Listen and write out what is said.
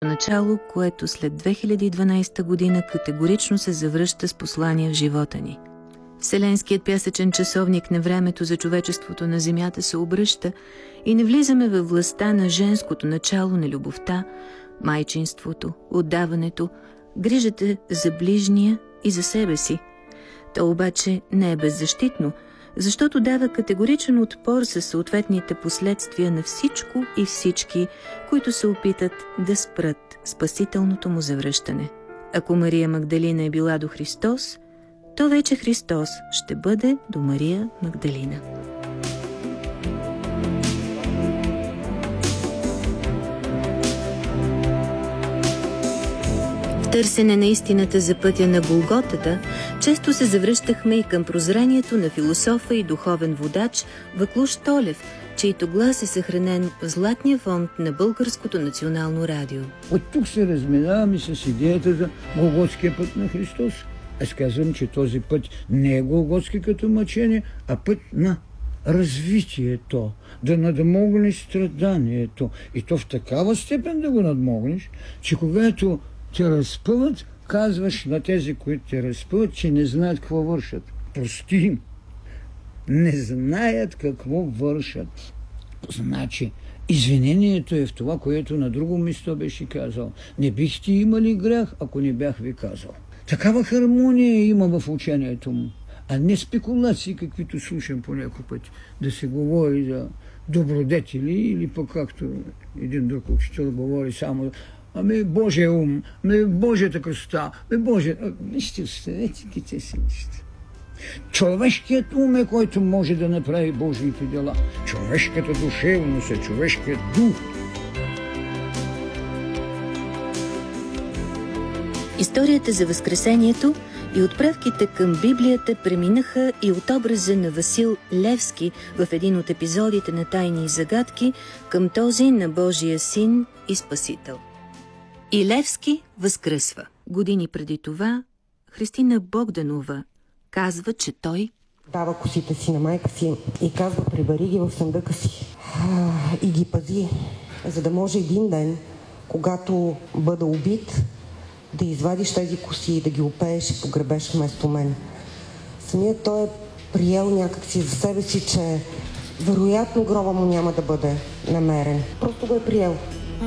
начало, което след 2012 година категорично се завръща с послание в живота ни. Вселенският пясъчен часовник на времето за човечеството на Земята се обръща и не влизаме във властта на женското начало на любовта, майчинството, отдаването, грижата за ближния и за себе си. То обаче не е беззащитно, защото дава категоричен отпор със съответните последствия на всичко и всички, които се опитат да спрат спасителното му завръщане. Ако Мария Магдалина е била до Христос, то вече Христос ще бъде до Мария Магдалина. В търсене на истината за пътя на Голготата, често се завръщахме и към прозрението на философа и духовен водач Ваклуш Толев, чийто глас е съхранен в златния фонд на Българското национално радио. От тук се разминаваме с идеята за Голготския път на Христос. Аз казвам, че този път не е голготски като мъчение, а път на развитието, да надмогнеш страданието. И то в такава степен да го надмогнеш, че когато те разпъват, казваш на тези, които те разпъват, че не знаят какво вършат. Прости им. Не знаят какво вършат. Значи, извинението е в това, което на друго място беше казал. Не бихте имали грях, ако не бях ви казал. Такава хармония има в учението му, а не спекулации, каквито слушам по някой път, да се говори за добродетели или пък както един друг учител говори само Божия ум, Божията красота, Божия... Вижте, оставете ги те си неща. Човешкият ум е, който може да направи Божиите дела. Човешката душевност е човешкият дух. Историята за Възкресението и отправките към Библията преминаха и от образа на Васил Левски в един от епизодите на Тайни и загадки към този на Божия син и Спасител. И Левски възкръсва. Години преди това Христина Богданова казва, че той дава косите си на майка си и казва: прибери ги в съндъка си и ги пази, за да може един ден, когато бъда убит, да извадиш тези коси и да ги опееш и погребеш вместо мен. Самият той е приел някакси за себе си, че вероятно гроба му няма да бъде намерен. Просто го е приел.